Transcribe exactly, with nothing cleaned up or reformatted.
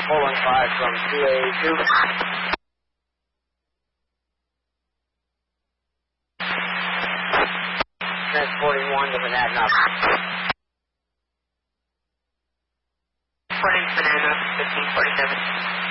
four one five from two A two. Transporting one to Manhattan up. Reporting Banana, fifteen forty-seven.